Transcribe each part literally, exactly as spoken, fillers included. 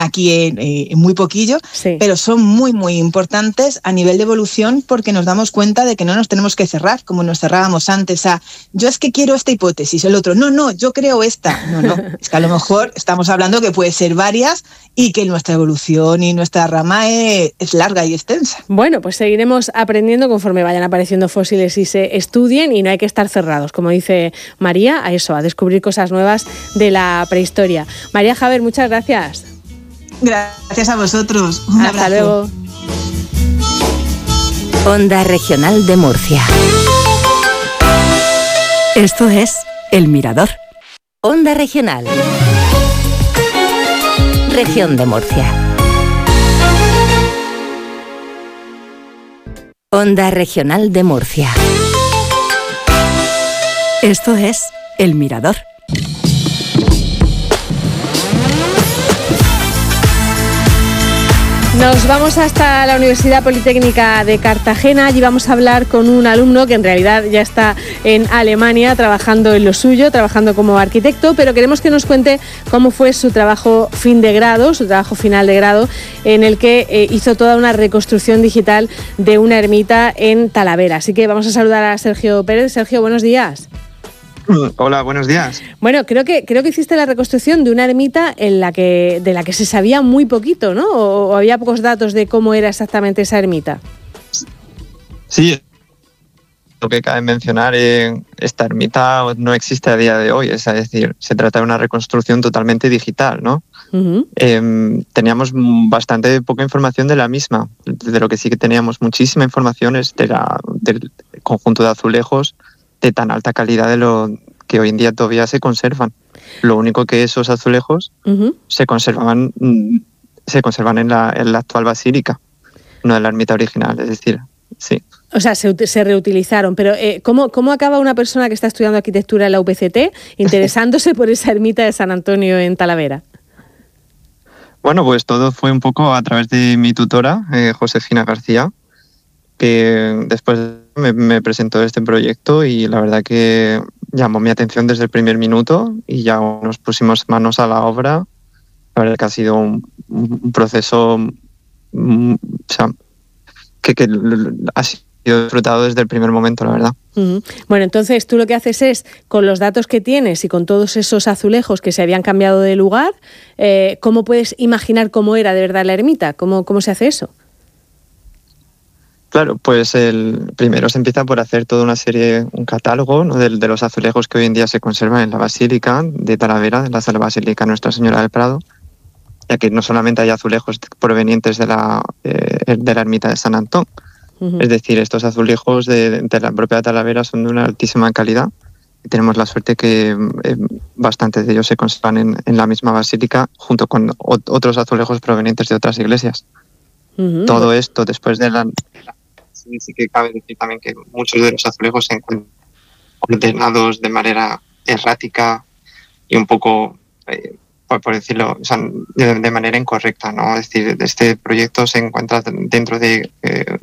aquí en, eh, en muy poquillo, sí. Pero son muy, muy importantes a nivel de evolución porque nos damos cuenta de que no nos tenemos que cerrar como nos cerrábamos antes a yo es que quiero esta hipótesis, el otro, no, no, yo creo esta. No, no, es que a lo mejor estamos hablando que puede ser varias y que nuestra evolución y nuestra rama es, es larga y extensa. Bueno, pues seguiremos aprendiendo conforme vayan apareciendo fósiles y se estudien y no hay que estar cerrados, como dice María, a eso, a descubrir cosas nuevas de la prehistoria. María Javer, muchas gracias. Gracias a vosotros. Un Hasta abrazo. luego. Onda Regional de Murcia. Esto es El Mirador. Onda Regional. Región de Murcia. Onda Regional de Murcia. Esto es El Mirador. Nos vamos hasta la Universidad Politécnica de Cartagena. Allí vamos a hablar con un alumno que en realidad ya está en Alemania trabajando en lo suyo, trabajando como arquitecto, pero queremos que nos cuente cómo fue su trabajo fin de grado, su trabajo final de grado, en el que eh, hizo toda una reconstrucción digital de una ermita en Talavera. Así que vamos a saludar a Sergio Pérez. Sergio, buenos días. Hola, buenos días. Bueno, creo que creo que hiciste la reconstrucción de una ermita en la que de la que se sabía muy poquito, ¿no? O, o había pocos datos de cómo era exactamente esa ermita. Sí, lo que cabe mencionar, eh, esta ermita no existe a día de hoy, es decir, se trata de una reconstrucción totalmente digital, ¿no? Uh-huh. Eh, teníamos bastante poca información de la misma, de lo que sí que teníamos muchísima información es de la, del conjunto de azulejos de tan alta calidad de lo que hoy en día todavía se conservan. Lo único que esos azulejos uh-huh. se conservaban se conservan en la, en la actual basílica, no en la ermita original, es decir, sí. O sea, se, se reutilizaron, pero eh, ¿cómo, ¿cómo acaba una persona que está estudiando arquitectura en la U P C T interesándose por esa ermita de San Antonio en Talavera? Bueno, pues todo fue un poco a través de mi tutora, eh, Josefina García, que después me, me presentó este proyecto y la verdad que llamó mi atención desde el primer minuto y ya nos pusimos manos a la obra. La verdad que ha sido un, un proceso um, o sea, que, que ha sido disfrutado desde el primer momento, la verdad. Uh-huh. Bueno, entonces tú lo que haces es, con los datos que tienes y con todos esos azulejos que se habían cambiado de lugar, eh, ¿cómo puedes imaginar cómo era de verdad la ermita? ¿Cómo, cómo se hace eso? Claro, pues el primero se empieza por hacer toda una serie, un catálogo, ¿no? de, de los azulejos que hoy en día se conservan en la Basílica de Talavera, en la Sala Basílica Nuestra Señora del Prado, ya que no solamente hay azulejos provenientes de la, eh, de la ermita de San Antón, uh-huh. es decir, estos azulejos de, de la propia Talavera son de una altísima calidad y tenemos la suerte que eh, bastantes de ellos se conservan en, en la misma basílica junto con o, otros azulejos provenientes de otras iglesias. Uh-huh. Todo esto después de la... Sí, sí que cabe decir también que muchos de los azulejos se encuentran ordenados de manera errática y un poco, eh, por, por decirlo, o sea, de, de manera incorrecta, ¿no? Es decir, este proyecto se encuentra dentro de, eh,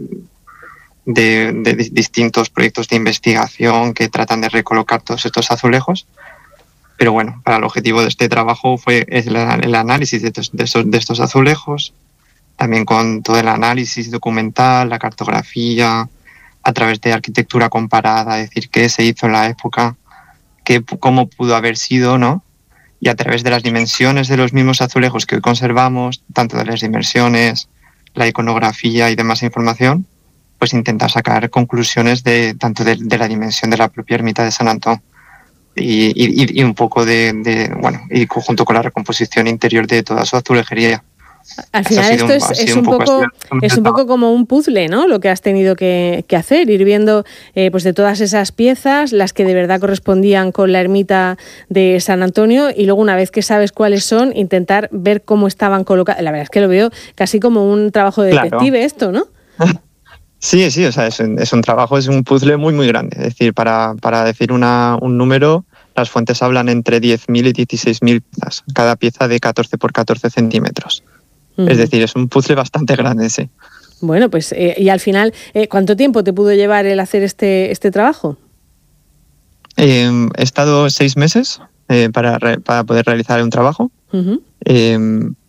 de, de distintos proyectos de investigación que tratan de recolocar todos estos azulejos. Pero bueno, para el objetivo de este trabajo fue el, el análisis de, de, estos, de estos azulejos, también con todo el análisis documental, la cartografía, a través de arquitectura comparada, es decir, qué se hizo en la época, qué, cómo pudo haber sido, ¿no? Y a través de las dimensiones de los mismos azulejos que hoy conservamos, tanto de las dimensiones, la iconografía y demás información, pues intentar sacar conclusiones de tanto de, de la dimensión de la propia ermita de San Antón y, y, y un poco de, de, bueno, y junto con la recomposición interior de toda su azulejería. Al final esto un, es, es, un, un poco, poco es un poco como un puzzle, ¿no? Lo que has tenido que, que hacer, ir viendo eh, pues de todas esas piezas, las que de verdad correspondían con la ermita de San Antonio y luego una vez que sabes cuáles son, intentar ver cómo estaban colocadas. La verdad es que lo veo casi como un trabajo de detective, claro. Esto, ¿no? Sí, sí, o sea, es un, es un trabajo, es un puzzle muy, muy grande. Es decir, para, para decir una, un número, las fuentes hablan entre diez mil y dieciséis mil piezas, cada pieza de catorce por catorce centímetros. Es decir, es un puzzle bastante grande, sí. Bueno, pues eh, y al final, eh, ¿cuánto tiempo te pudo llevar el hacer este, este trabajo? Eh, he estado seis meses eh, para, re, para poder realizar un trabajo. Uh-huh. eh,